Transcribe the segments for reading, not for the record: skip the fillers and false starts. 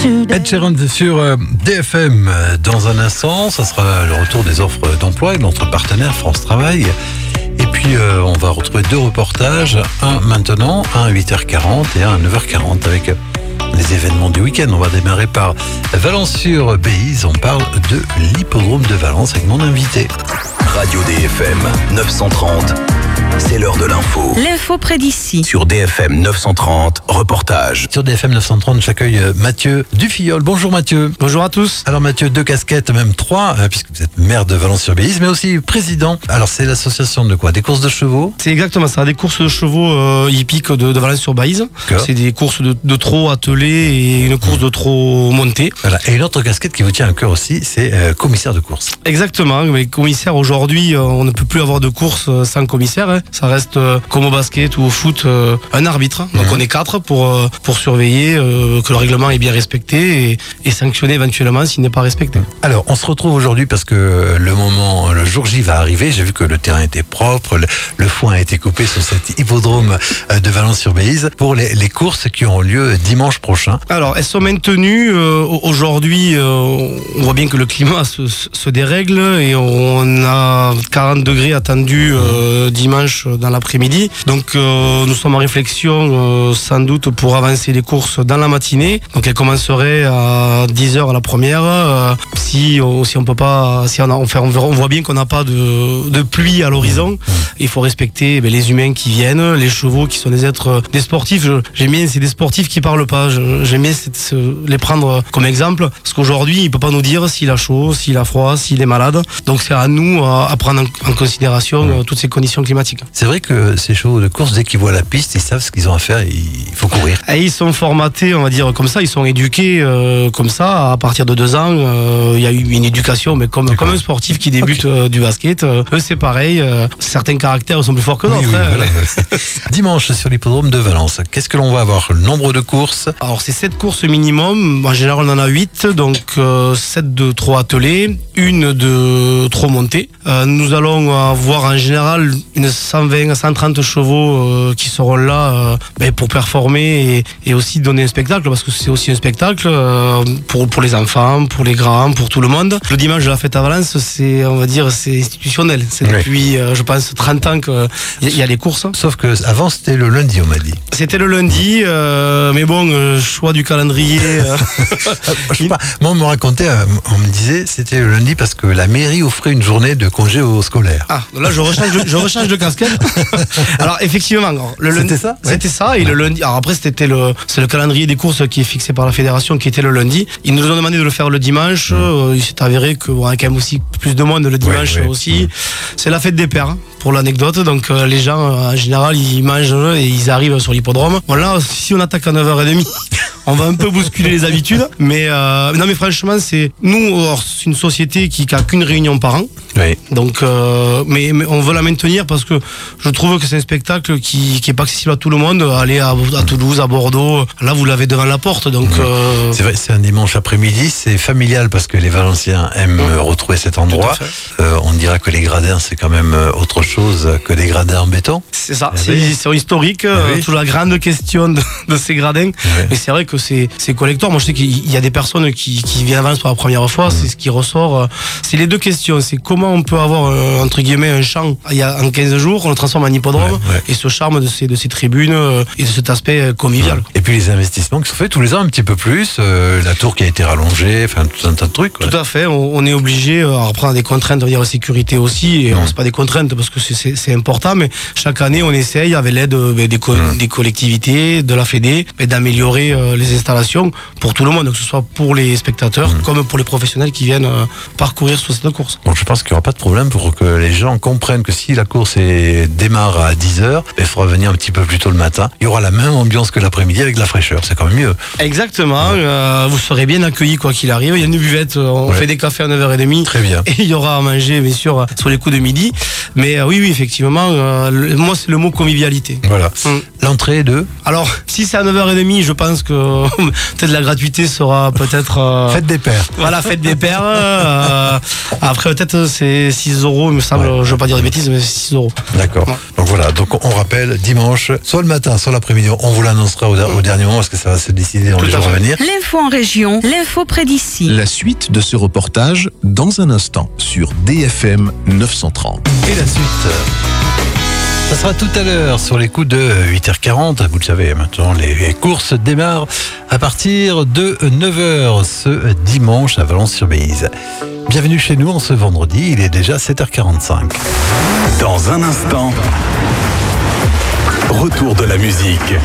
Ed Sheeran sur DFM. Dans un instant, ça sera le retour des offres d'emploi et de notre partenaire France Travail. Et puis on va retrouver deux reportages, un maintenant, un à 8h40 et un à 9h40 avec les événements du week-end. On va démarrer par Valence-sur-Béziers. On parle de l'hippodrome de Valence avec mon invité. Radio DFM 930, c'est l'heure de l'info. L'info près d'ici. Sur DFM 930, reportage. Sur DFM 930, j'accueille Mathieu Dufilleul. Bonjour Mathieu. Bonjour à tous. Alors Mathieu, deux casquettes, même trois, puisque vous êtes maire de Valence-sur-Béziers, mais aussi président. Alors c'est l'association de quoi? Des courses de chevaux? C'est exactement ça, des courses de chevaux hippiques de Valence-sur-Béziers. C'est des courses de trot attelés et une course de trot montée. Voilà. Et une autre casquette qui vous tient à cœur aussi, c'est commissaire de course. Exactement, mais commissaire aujourd'hui, on ne peut plus avoir de course sans commissaire. Hein. Ça reste comme au basket ou au foot, un arbitre. Donc on est quatre pour surveiller que le règlement est bien respecté et sanctionner éventuellement s'il n'est pas respecté. Alors on se retrouve aujourd'hui parce que le jour J va arriver. J'ai vu que le terrain était propre, le foin a été coupé sur cet hippodrome de Valence-sur-Béziers pour les courses qui auront lieu dimanche prochain. Alors elles sont maintenues. Aujourd'hui, on voit bien que le climat se dérègle et on a 40 degrés attendus dimanche dans l'après-midi. Donc nous sommes en réflexion sans doute pour avancer les courses dans la matinée. Donc elles commenceraient à 10h à la première. Si on peut pas, on voit bien qu'on n'a pas de pluie à l'horizon. Il faut respecter les humains qui viennent, les chevaux qui sont des êtres, des sportifs. J'aime bien, c'est des sportifs qui parlent pas. J'aime bien les prendre comme exemple parce qu'aujourd'hui il peut pas nous dire s'il a chaud, s'il a froid, s'il est malade. Donc c'est à nous à prendre en considération toutes ces conditions climatiques. C'est vrai que ces chevaux de course, dès qu'ils voient la piste, ils savent ce qu'ils ont à faire et il faut courir. Et ils sont formatés, on va dire comme ça, ils sont éduqués comme ça. À partir de 2 ans, il y a eu une éducation, mais comme un sportif qui débute du basket. Eux, c'est pareil. Certains caractères sont plus forts que d'autres. Oui, voilà. Dimanche sur l'hippodrome de Valence, qu'est-ce que l'on va avoir? Le nombre de courses? Alors c'est 7 courses minimum. En général, on en a 8. Donc 7 de trot attelés, une de trot monté. Nous allons avoir en général une 120 à 130 chevaux qui seront là pour performer et aussi donner un spectacle, parce que c'est aussi un spectacle pour les enfants, pour les grands, pour tout le monde. Le dimanche de la fête à Valence, c'est institutionnel. C'est depuis, je pense, 30 ans qu'il y a les courses. Sauf que avant c'était le lundi, on m'a dit. C'était le lundi, mais bon, choix du calendrier. Je sais pas. Moi, on me racontait, on me disait, c'était le lundi parce que la mairie offrait une journée de congé aux scolaires. Ah, là, je rechange de casquette. Alors, effectivement, le lundi, c'était ça. C'était ça. Et le lundi. Alors après, c'est le calendrier des courses qui est fixé par la fédération, qui était le lundi. Ils nous ont demandé de le faire le dimanche. Il s'est avéré que on a quand même aussi plus de monde le dimanche aussi. C'est la fête des pères. Pour l'anecdote, donc les gens en général ils mangent et ils arrivent sur l'hippodrome. Voilà, si on attaque à 9h30, on va un peu bousculer les habitudes, mais non, mais franchement c'est une société qui a qu'une réunion par an. Oui. Donc mais on veut la maintenir parce que je trouve que c'est un spectacle qui est pas accessible à tout le monde. Aller à Toulouse, à Bordeaux, là vous l'avez devant la porte. Donc c'est vrai, c'est un dimanche après-midi, c'est familial parce que les Valenciens aiment retrouver cet endroit. On dira que les gradins c'est quand même autre chose que des gradins en béton. C'est ça, c'est historique, toute la grande question de ces gradins. Mais c'est vrai que c'est collector. Moi je sais qu'il y a des personnes qui viennent à Valence pour la première fois, c'est ce qui ressort. C'est les deux questions, c'est comment on peut avoir entre guillemets un champ en 15 jours, on le transforme en hippodrome et ce charme de ces tribunes et de cet aspect convivial. Et puis les investissements qui sont faits tous les ans un petit peu plus, la tour qui a été rallongée, enfin tout un tas de trucs. Tout à fait, on est obligé à reprendre des contraintes, on va dire sécurité aussi, et c'est pas des contraintes parce que c'est important, mais chaque année on essaye avec l'aide des collectivités, de la Fédé, d'améliorer les installations pour tout le monde, que ce soit pour les spectateurs comme pour les professionnels qui viennent parcourir sur cette course. Donc je pense qu'il n'y aura pas de problème pour que les gens comprennent que si la course démarre à 10h, il faudra venir un petit peu plus tôt le matin. Il y aura la même ambiance que l'après-midi avec de la fraîcheur, c'est quand même mieux. Exactement, vous serez bien accueillis quoi qu'il arrive. Il y a une buvette, on fait des cafés à 9h30. Très bien. Et il y aura à manger bien sûr sur les coups de midi. Mais oui, effectivement, moi c'est le mot convivialité. Voilà. L'entrée de... Alors, si c'est à 9h30, je pense que peut-être la gratuité sera peut-être... Fête des pères. Voilà, fête des pères. Après, peut-être c'est 6 €, il me semble. Je ne veux pas dire des bêtises, mais c'est 6 €. D'accord. Ouais. Donc voilà, donc on rappelle, dimanche, soit le matin, soit l'après-midi, on vous l'annoncera au dernier moment parce que ça va se décider dans les jours à venir. L'info en région, l'info près d'ici. La suite de ce reportage dans un instant sur DFM 930. Et la suite, ça sera tout à l'heure sur les coups de 8h40. Vous le savez, maintenant les courses démarrent à partir de 9h ce dimanche à Valence-sur-Béziers. Bienvenue chez nous en ce vendredi, il est déjà 7h45. Dans un instant, retour de la musique.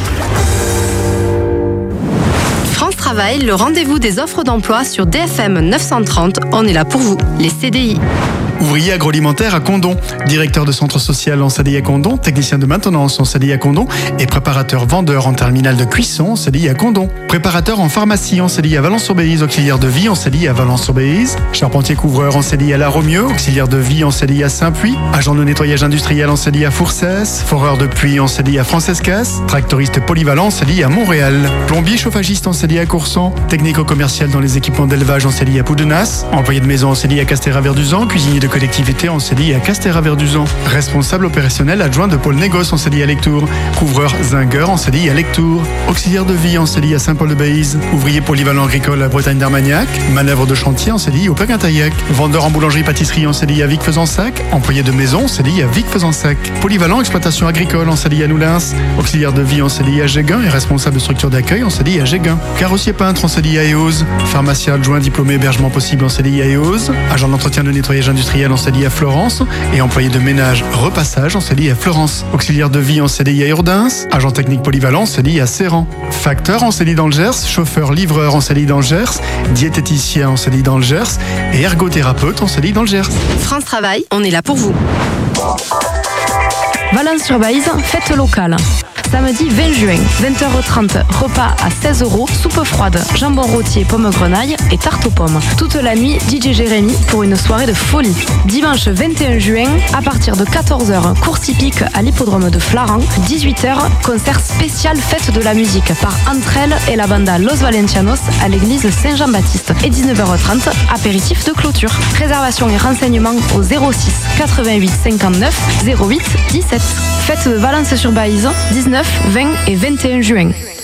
France Travail, le rendez-vous des offres d'emploi sur DFM 930. On est là pour vous, les CDI. Ouvrier agroalimentaire à Condon, directeur de centre social en CDI à Condon, technicien de maintenance en CDI à Condon et préparateur vendeur en terminal de cuisson en CDI à Condon. Préparateur en pharmacie en CDI à Valence-sur-Béziers, auxiliaire de vie en CDI à Valence-sur-Béziers. Charpentier couvreur en CDI à La Romieux, auxiliaire de vie en CDI à Saint-Puy. Agent de nettoyage industriel en CDI à Fourcès. Foreur de puits en CDI à Francescas. Tractoriste polyvalent en CDI à Montréal. Plombier chauffagiste en CDI à Courson. Technico-commercial dans les équipements d'élevage en CDI à Poudenas. Employé de maison en CDI à Castéra-Verduzan. Cuisinier de collectivité en CDI à Castéra-Verduzan. Responsable opérationnel adjoint de pôle négoce en CDI à Lectoure. Couvreur zingueur en CDI à Lectoure. Auxiliaire de vie en CDI à Saint-Paul-de-Béziers. Ouvrier polyvalent agricole à Bretagne-d'Armagnac. Manœuvre de chantier en CDI au Paquintaillac. Vendeur en boulangerie-pâtisserie en CDI à Vic-Fezensac. Employé de maison en CDI à Vic-Fezensac. Polyvalent exploitation agricole en CDI à Noulins. Auxiliaire de vie en CDI à Géguin et responsable de structure d'accueil en CDI à Géguin. Carrossier peintre en CDI à Eauze. Pharmacien adjoint diplômé hébergement possible en CDI à Eauze. Agent d'entretien de nettoyage industriel en CDI à Florence et employé de ménage repassage en CDI à Florence. Auxiliaire de vie en CDI à Urdins, agent technique polyvalent en CDI à Serran. Facteur en CDI dans le Gers, chauffeur livreur en CDI dans le Gers, diététicien en CDI dans le Gers et ergothérapeute en CDI dans le Gers. France Travail, on est là pour vous. Valence-sur-Béziers, fête locale. Samedi 20 juin, 20h30, repas à 16 €, soupe froide, jambon rôtier, pommes grenaille et tarte aux pommes. Toute la nuit, DJ Jérémy pour une soirée de folie. Dimanche 21 juin, à partir de 14h, course hippique à l'hippodrome de Flaran. 18h, concert spécial fête de la musique par Entre elles et la banda Los Valencianos à l'église Saint-Jean-Baptiste. Et 19h30, apéritif de clôture. Réservation et renseignements au 06 88 59 08 17. Fête de Valence-sur-Béziers, 19, 20 et 21 juin.